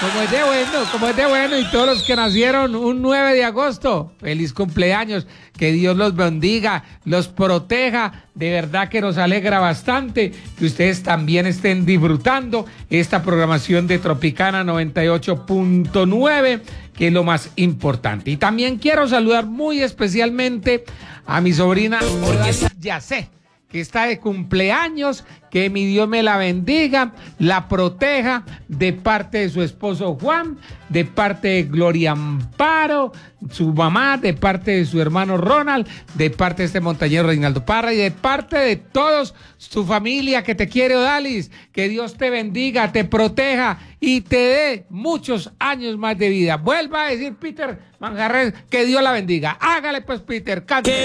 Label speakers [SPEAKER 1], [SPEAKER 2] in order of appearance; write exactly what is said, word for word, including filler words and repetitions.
[SPEAKER 1] Como es de bueno, como es de bueno, y todos los que nacieron un nueve de agosto, feliz cumpleaños, que Dios los bendiga, los proteja, de verdad que nos alegra bastante que ustedes también estén disfrutando esta programación de Tropicana noventa y ocho punto nueve, que es lo más importante. Y también quiero saludar muy especialmente a mi sobrina Yacé, que está de cumpleaños, que mi Dios me la bendiga, la proteja, de parte de su esposo Juan, de parte de Gloria Amparo, su mamá, de parte de su hermano Ronald, de parte de este montañero Reinaldo Parra y de parte de todos su familia que te quiere, Odalis. Que Dios te bendiga, te proteja y te dé muchos años más de vida. Vuelva a decir Peter Manjarres, que Dios la bendiga. Hágale pues, Peter, cante.